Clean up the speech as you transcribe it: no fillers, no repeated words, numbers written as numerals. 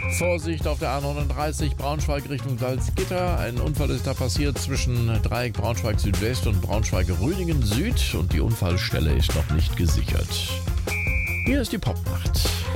Vorsicht auf der A39 Braunschweig Richtung Salzgitter. Ein Unfall ist da passiert zwischen Dreieck Braunschweig Südwest und Braunschweig Röningen Süd und die Unfallstelle ist noch nicht gesichert. Hier ist die Popnacht.